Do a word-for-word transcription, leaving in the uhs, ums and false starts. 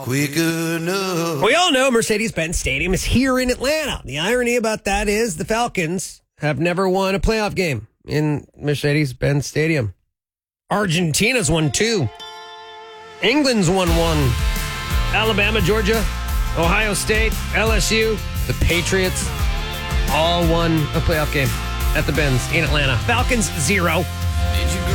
quick enough. We all know Mercedes-Benz Stadium is here in Atlanta. The irony about that is the Falcons have never won a playoff game in Mercedes-Benz Stadium. Argentina's won two. England's won one. Alabama, Georgia, Ohio State, L S U, the Patriots all won a playoff game at the Benz in Atlanta. Falcons, zero. Did you